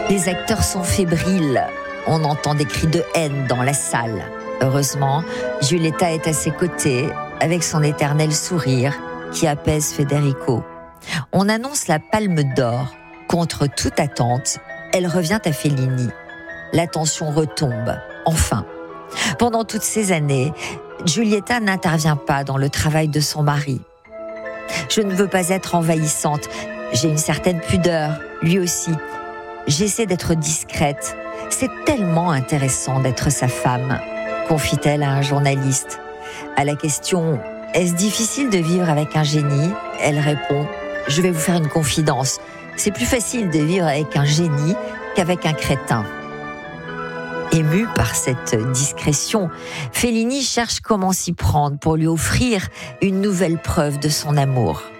Les acteurs sont fébriles. On entend des cris de haine dans la salle. Heureusement, Giulietta est à ses côtés, avec son éternel sourire qui apaise Federico. On annonce la Palme d'Or. Contre toute attente, elle revient à Fellini. La tension retombe, enfin. Pendant toutes ces années, Giulietta n'intervient pas dans le travail de son mari. Je ne veux pas être envahissante. J'ai une certaine pudeur, lui aussi. J'essaie d'être discrète. C'est tellement intéressant d'être sa femme, confie-t-elle à un journaliste. À la question « Est-ce difficile de vivre avec un génie ?» elle répond « Je vais vous faire une confidence. C'est plus facile de vivre avec un génie qu'avec un crétin. » Ému par cette discrétion, Fellini cherche comment s'y prendre pour lui offrir une nouvelle preuve de son amour.